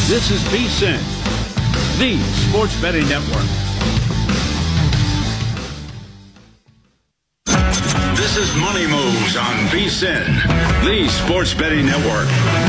This is VSiN, the Sports Betting Network. This is Money Moves on VSiN, the Sports Betting Network.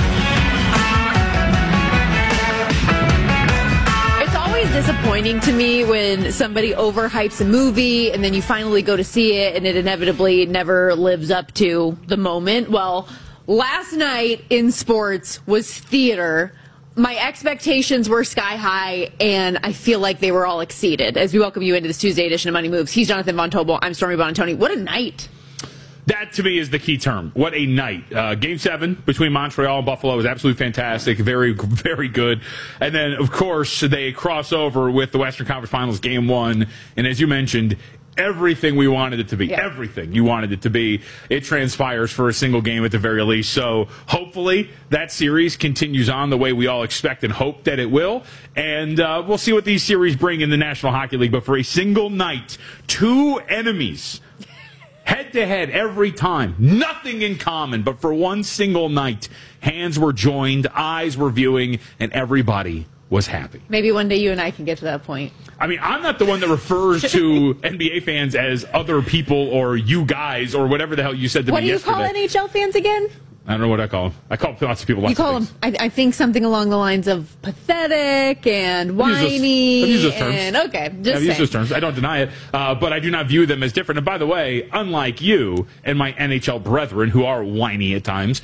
It's always disappointing to me when somebody overhypes a movie and then you finally go to see it and it inevitably never lives up to the moment. Well, last night in sports was theater. My expectations were sky high, and I feel like they were all exceeded. As we welcome you into this Tuesday edition of Money Moves, he's Jonathan Von Tobel. I'm Stormy Bonantoni. What a night. That, to me, is the key term. What a night. Game 7 between Montreal and Buffalo was absolutely fantastic. Very, very good. And then, of course, they cross over with the Western Conference Finals Game 1. And as you mentioned, everything we wanted it to be. Yeah. Everything you wanted it to be. It transpires for a single game at the very least. So hopefully that series continues on the way we all expect and hope that it will. And we'll see what these series bring in the National Hockey League. But for a single night, two enemies head-to-head every time. Nothing in common, but for one single night, hands were joined, eyes were viewing, and everybody was happy. Maybe one day you and I can get to that point. I mean, I'm not the one that refers to NBA fans as other people or you guys or whatever the hell you said to me yesterday. What do you call NHL fans again? I don't know what I call them. I call lots of people lots of things. You call them, I think, something along the lines of pathetic and whiny. I've used those terms. Okay, just saying. I've used those terms. I don't deny it, but I do not view them as different. And by the way, unlike you and my NHL brethren who are whiny at times,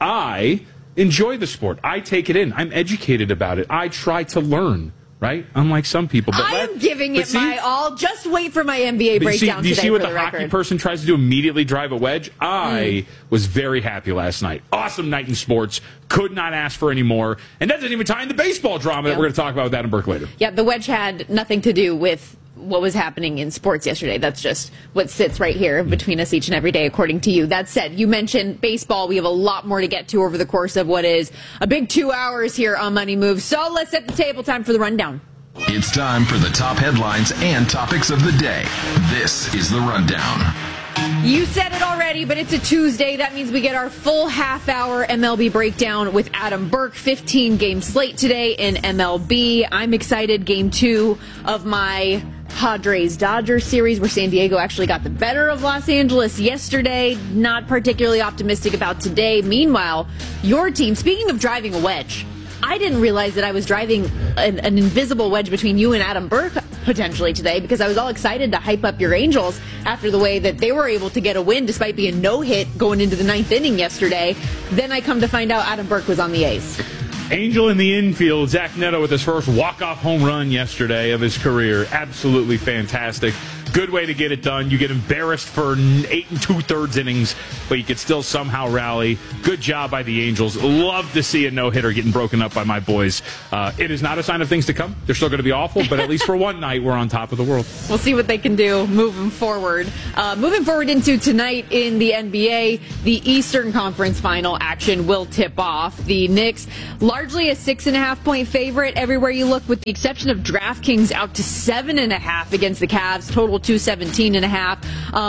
I enjoy the sport. I take it in. I'm educated about it. I try to learn. Right? Unlike some people. But I'm giving it my all. Just wait for my NBA breakdown today. Do you see what the hockey person tries to do? Immediately drive a wedge? I was very happy last night. Awesome night in sports. Could not ask for any more. And that doesn't even tie into baseball drama that we're going to talk about with Adam Burke later. Yeah, the wedge had nothing to do with what was happening in sports yesterday. That's just what sits right here between us each and every day, according to you. That said, you mentioned baseball. We have a lot more to get to over the course of what is a big 2 hours here on Money Moves. So let's set the table. Time for the rundown. It's time for the top headlines and topics of the day. This is the rundown. You said it already, but it's a Tuesday. That means we get our full half-hour MLB breakdown with Adam Burke. 15-game slate today in MLB. I'm excited. Game 2 of my Padres-Dodgers series, where San Diego actually got the better of Los Angeles yesterday. Not particularly optimistic about today. Meanwhile, your team, speaking of driving a wedge, I didn't realize that I was driving an invisible wedge between you and Adam Burke potentially today, because I was all excited to hype up your Angels after the way that they were able to get a win despite being no-hit going into the 9th inning yesterday. Then I come to find out Adam Burke was on the A's. Angel in the infield, Zach Neto with his first walk-off home run yesterday of his career. Absolutely fantastic. Good way to get it done. You get embarrassed for 8 2/3 innings, but you could still somehow rally. Good job by the Angels. Love to see a no-hitter getting broken up by my boys. It is not a sign of things to come. They're still going to be awful, but at least for one night, we're on top of the world. We'll see what they can do moving forward. Moving forward into tonight in the NBA, the Eastern Conference final action will tip off. The Knicks, largely a 6.5-point favorite everywhere you look, with the exception of DraftKings out to 7.5 against the Cavs. Total 217.5.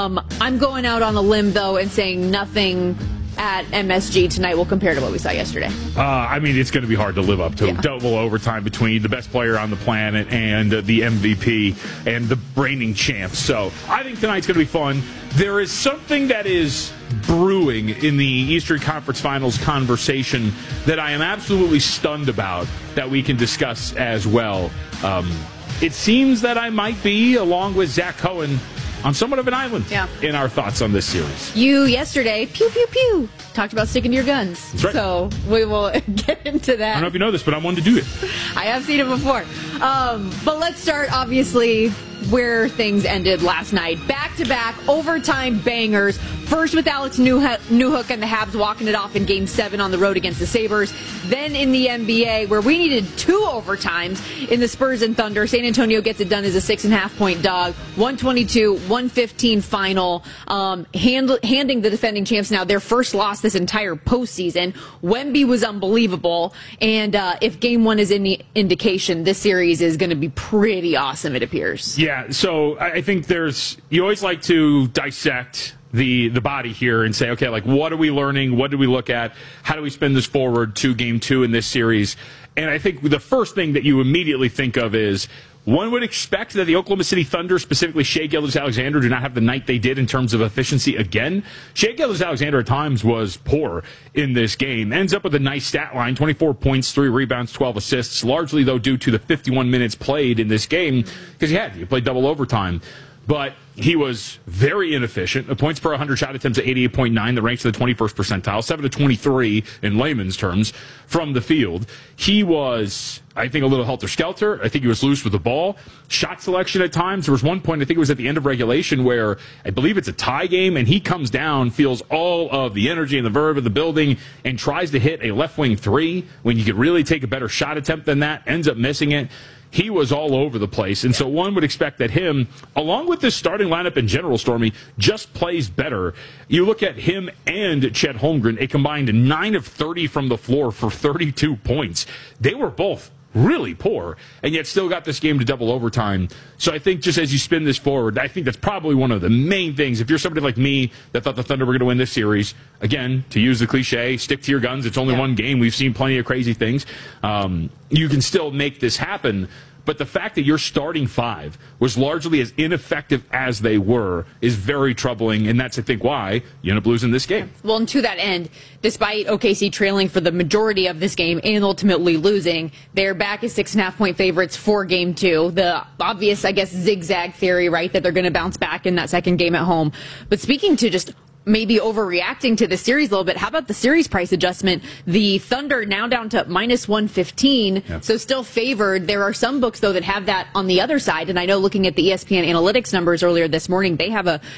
I'm going out on a limb, though, and saying nothing at MSG tonight will compare to what we saw yesterday. I mean, it's going to be hard to live up to. Yeah. Double overtime between the best player on the planet and the MVP and the reigning champs. So I think tonight's going to be fun. There is something that is brewing in the Eastern Conference Finals conversation that I am absolutely stunned about that we can discuss as well. It seems that I might be, along with Zach Cohen, on somewhat of an island in our thoughts on this series. You, yesterday, pew, pew, pew, talked about sticking to your guns. That's right. So we will get into that. I don't know if you know this, but I'm one to do it. I have seen it before. But let's start, obviously, where things ended last night. Back-to-back overtime bangers. First with Alex Newhook and the Habs walking it off in Game 7 on the road against the Sabres. Then in the NBA, where we needed 2 overtimes in the Spurs and Thunder, San Antonio gets it done as a 6.5-point dog. 122-115 final. Handing the defending champs now their first loss this entire postseason. Wemby was unbelievable. And if Game 1 is any indication, this series is going to be pretty awesome, it appears. Yeah, so I think you always like to dissect the body here and say, okay, like, what are we learning? What do we look at? How do we spin this forward to game 2 in this series? And I think the first thing that you immediately think of is one would expect that the Oklahoma City Thunder, specifically Shai Gilgeous-Alexander, do not have the night they did in terms of efficiency again. Shai Gilgeous-Alexander at times was poor in this game. Ends up with a nice stat line, 24 points, 3 rebounds, 12 assists, largely, though, due to the 51 minutes played in this game because he played double overtime. But he was very inefficient. Points per 100 shot attempts at 88.9, that ranks in the 21st percentile, 7 to 23 in layman's terms from the field. He was, I think, a little helter-skelter. I think he was loose with the ball. Shot selection at times. There was one point, I think it was at the end of regulation, where I believe it's a tie game, and he comes down, feels all of the energy and the verve of the building, and tries to hit a left-wing 3 when you could really take a better shot attempt than that, ends up missing it. He was all over the place, and so one would expect that him, along with this starting lineup in general, Stormy, just plays better. You look at him and Chet Holmgren, a combined 9 of 30 from the floor for 32 points. They were both really poor, and yet still got this game to double overtime. So I think just as you spin this forward, I think that's probably one of the main things. If you're somebody like me that thought the Thunder were going to win this series, again, to use the cliche, stick to your guns. It's only one game. We've seen plenty of crazy things. You can still make this happen. But the fact that your starting 5 was largely as ineffective as they were is very troubling, and that's, I think, why you end up losing this game. Well, and to that end, despite OKC trailing for the majority of this game and ultimately losing, they're back as 6.5-point favorites for Game 2. The obvious, I guess, zigzag theory, right, that they're going to bounce back in that second game at home. But speaking to just maybe overreacting to the series a little bit, how about the series price adjustment? The Thunder now down to minus 115, so still favored. There are some books, though, that have that on the other side, and I know looking at the ESPN analytics numbers earlier this morning, they have a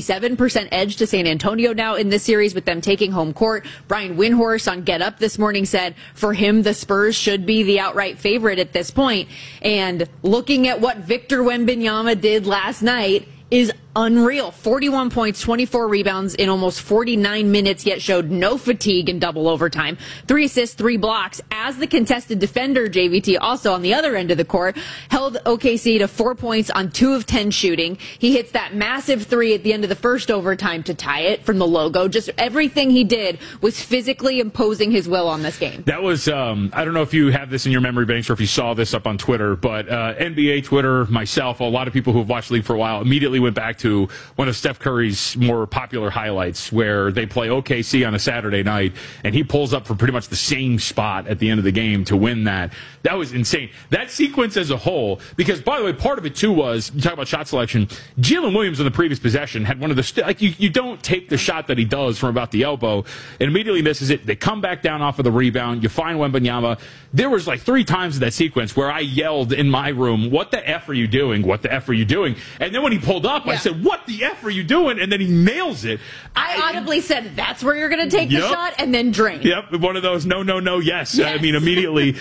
57% edge to San Antonio now in this series with them taking home court. Brian Windhorst on Get Up this morning said for him the Spurs should be the outright favorite at this point. And looking at what Victor Wembanyama did last night is unreal. 41 points, 24 rebounds in almost 49 minutes, yet showed no fatigue in double overtime. 3 assists, 3 blocks. As the contested defender, JVT, also on the other end of the court, held OKC to 4 points on 2 of 10 shooting. He hits that massive 3 at the end of the first overtime to tie it from the logo. Just everything he did was physically imposing his will on this game. That was, I don't know if you have this in your memory banks or if you saw this up on Twitter, but NBA Twitter, myself, a lot of people who have watched the league for a while immediately went back to one of Steph Curry's more popular highlights where they play OKC on a Saturday night, and he pulls up from pretty much the same spot at the end of the game to win that. That was insane. That sequence as a whole, because, by the way, part of it, too, was, you talk about shot selection, Jalen Williams in the previous possession had one of the, you don't take the shot that he does from about the elbow and immediately misses it. They come back down off of the rebound. You find Wembanyama. There was like 3 times in that sequence where I yelled in my room, what the F are you doing? What the F are you doing? And then when he pulled up, I said, what the F are you doing? And then he nails it. I audibly said, that's where you're going to take the shot, and then drain. Yep, one of those no, yes. I mean, immediately,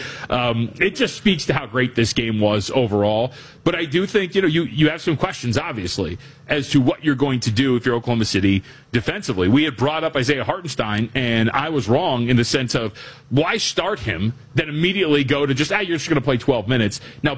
it just speaks to how great this game was overall. But I do think, you have some questions, obviously, as to what you're going to do if you're Oklahoma City defensively. We had brought up Isaiah Hartenstein, and I was wrong in the sense of why start him, then immediately go to just, you're just going to play 12 minutes. Now,